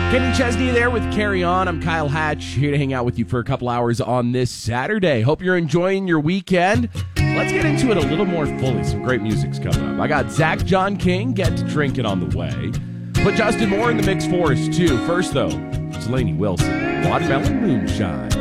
Kenny Chesney there with Carry On. I'm Kyle Hatch, here to hang out with you for a couple hours on this Saturday. Hope you're enjoying your weekend. Let's get into it a little more fully. Some great music's coming up. I got Zach John King, Get to Drinking on the way. Put Justin Moore in the mix for us, too. First, though, it's Lainey Wilson, Watermelon Moonshine.